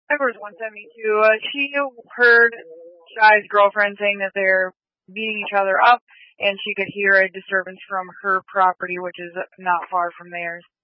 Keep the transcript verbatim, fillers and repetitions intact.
Ever's one seventy-two. Uh, she heard Shy's girlfriend saying that they're beating each other up, and she could hear a disturbance from her property, which is not far from theirs.